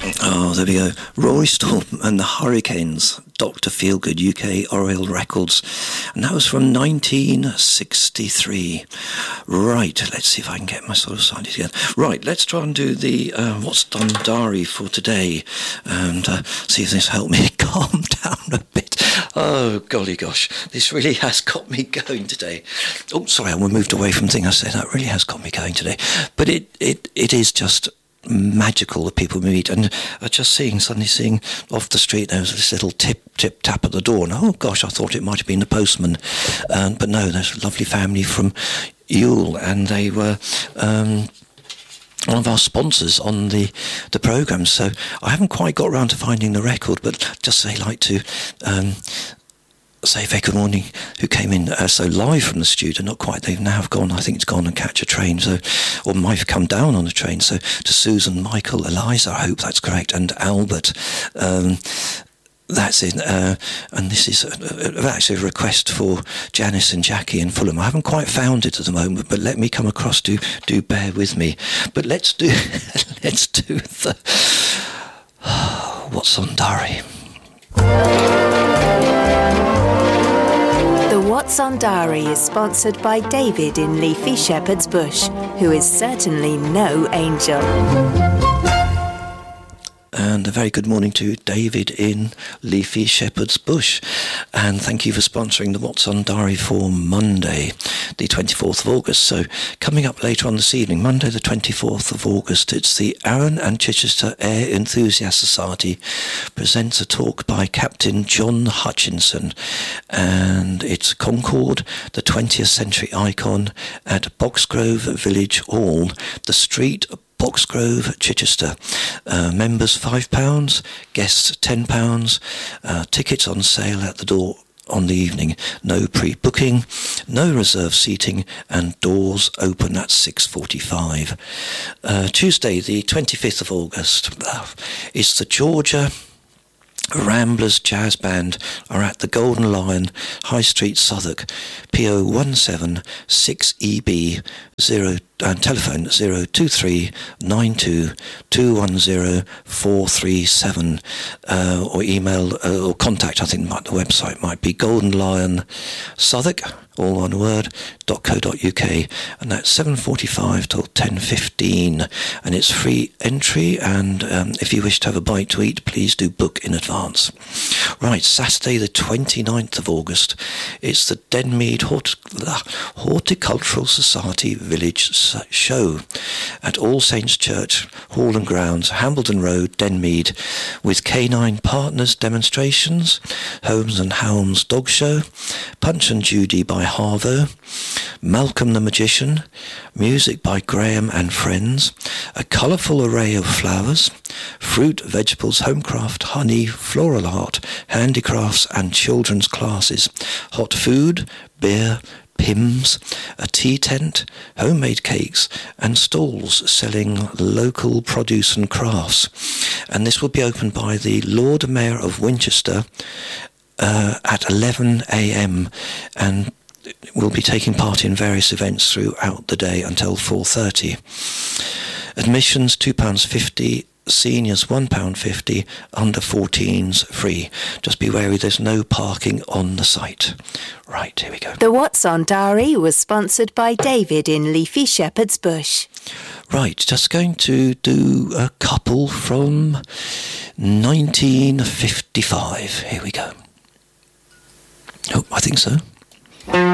Oh, there we go. Rory Storm and the Hurricanes, Dr. Feelgood, UK Oriole Records. And that was from 1963. Right, let's see if I can get my sort of side again. Right, let's try and do the What's Done Diary for today and see if this helped me calm down a bit. Oh, golly gosh, this really has got me going today. Oh, sorry, I moved away from the thing I said. That really has got me going today. But it is just magical that people meet, and suddenly seeing off the street there was this little tip tap at the door, and oh gosh, I thought it might have been the postman, but no, there's a lovely family from Ewell, and they were one of our sponsors on the programme, so I haven't quite got around to finding the record, but just say like to say very good morning, who came in so live from the studio, not quite, they've now gone, I think it's gone and catch a train, so, or might have come down on a train, so to Susan, Michael, Eliza, I hope that's correct, and Albert, that's it, and this is actually a request for Janice and Jackie in Fulham. I haven't quite found it at the moment, but let me come across, do bear with me, but let's do the What's on Diary. The What's on Diary is sponsored by David in Leafy Shepherd's Bush, who is certainly no angel. And a very good morning to David in Leafy Shepherd's Bush. And thank you for sponsoring the What's on Diary for Monday, the 24th of August. So coming up later on this evening, Monday the 24th of August, it's the Arran and Chichester Air Enthusiast Society presents a talk by Captain John Hutchinson. And it's Concord, the 20th century icon at Boxgrove Village Hall, the street Boxgrove, Chichester. Members £5, guests £10. Tickets on sale at the door on the evening. No pre-booking, no reserve seating, and doors open at 6:45. Tuesday, the 25th of August, is the Georgia Ramblers Jazz Band are at the Golden Lion, High Street, Southwark, PO 176EB 0 and telephone 023 92 210 437 or email or contact. I think the website might be Golden Lion Southwark, all one word, .co.uk, and that's 7:45 till 10:15, and it's free entry, and if you wish to have a bite to eat, please do book in advance. Right, Saturday the 29th of August, it's the Denmead Horticultural Society Village Show at All Saints Church, Hall and Grounds, Hambledon Road, Denmead, with canine partners demonstrations, Holmes and Helms Dog Show, Punch and Judy by Harvo, Malcolm the Magician, music by Graham and Friends, a colourful array of flowers, fruit, vegetables, homecraft, honey, floral art, handicrafts and children's classes, hot food, beer, hymns, a tea tent, homemade cakes, and stalls selling local produce and crafts. And this will be opened by the Lord Mayor of Winchester at 11 a.m. and will be taking part in various events throughout the day until 4:30. Admissions £2.50, seniors £1.50, under 14s free. Just be wary, there's no parking on the site. Right, here we go. The What's on Diary was sponsored by David in Leafy Shepherd's Bush. Right, just going to do a couple from 1955. Here we go. Oh, I think so.